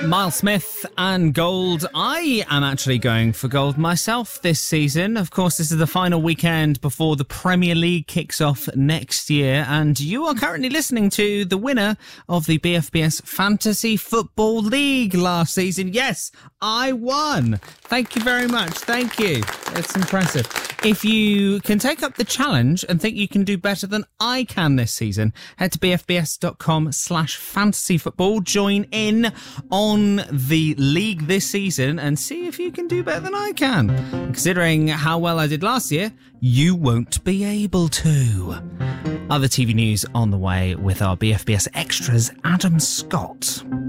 Miles Smith and gold. I am actually going for gold myself this season. Of course, this is the final weekend before the Premier League kicks off next year, and you are currently listening to the winner of the BFBS Fantasy Football League last season. Yes, I won. Thank you very much. Thank you. It's impressive. If you can take up the challenge and think you can do better than I can this season, head to bfbs.com/fantasyfootball. Join in on the league this season and see if you can do better than I can. Considering how well I did last year, you won't be able to. Other TV news on the way with our BFBS Extras, Adam Scott.